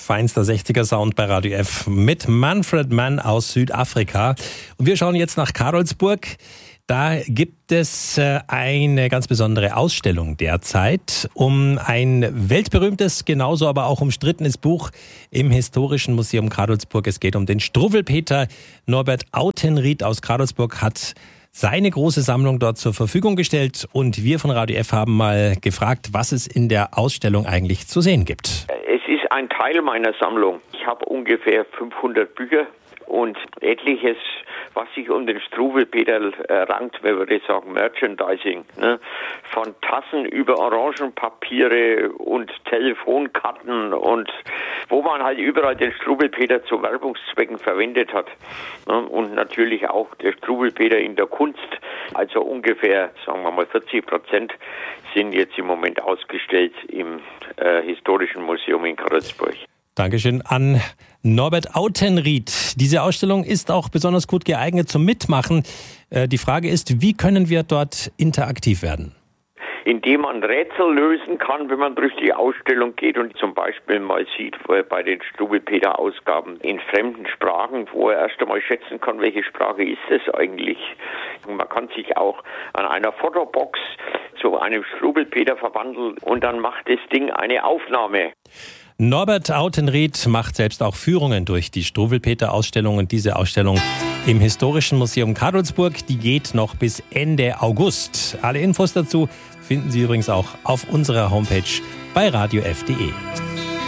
Feinster 60er Sound bei Radio F mit Manfred Mann aus Südafrika. Und wir schauen jetzt nach Karlsburg. Da gibt es eine ganz besondere Ausstellung derzeit um ein weltberühmtes, genauso aber auch umstrittenes Buch im Historischen Museum Karlsburg. Es geht um den Struwwelpeter. Norbert Autenrieth aus Karlsburg hat seine große Sammlung dort zur Verfügung gestellt. Und wir von Radio F haben mal gefragt, was es in der Ausstellung eigentlich zu sehen gibt. Es ist ein Teil meiner Sammlung. Ich habe ungefähr 500 Bücher und etliches, was sich um den Struwwelpeter rankt, man würde sagen Merchandising, ne? Von Tassen über Orangenpapiere und Telefonkarten und wo man halt überall den Struwwelpeter zu Werbungszwecken verwendet hat. Ne? Und natürlich auch der Struwwelpeter in der Kunst, also ungefähr, sagen wir mal 40% sind jetzt im Moment ausgestellt im Historischen Museum in Karlsburg. Dankeschön an Norbert Autenrieth. Diese Ausstellung ist auch besonders gut geeignet zum Mitmachen. Die Frage ist, wie können wir dort interaktiv werden? Indem man Rätsel lösen kann, wenn man durch die Ausstellung geht und zum Beispiel mal sieht, wo er bei den Struwwelpeter-Ausgaben in fremden Sprachen, wo er erst einmal schätzen kann, welche Sprache ist es eigentlich. Und man kann sich auch an einer Fotobox zu einem Struwwelpeter verwandeln und dann macht das Ding eine Aufnahme. Norbert Autenrieth macht selbst auch Führungen durch die Struwwelpeter-Ausstellung und diese Ausstellung im Historischen Museum Karlsburg, die geht noch bis Ende August. Alle Infos dazu finden Sie übrigens auch auf unserer Homepage bei radiof.de.